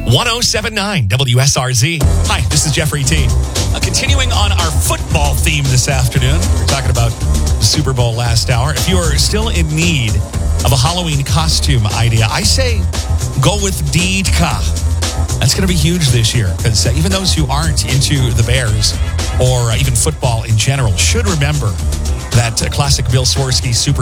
1079 WSRZ. Hi, this is Jeffrey T. Continuing on our football theme this afternoon, we're talking about the Super Bowl last hour. If you are still in need of a Halloween costume idea, I say go with Deedka. That's going to be huge this year because even those who aren't into the Bears or even football in general should remember that classic Bill Swirsky Super